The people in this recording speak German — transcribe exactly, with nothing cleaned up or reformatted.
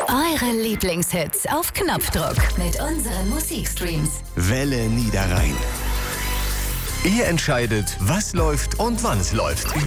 Eure Lieblingshits auf Knopfdruck mit unseren Musikstreams. Welle Niederrhein. Ihr entscheidet, was läuft und wann es läuft.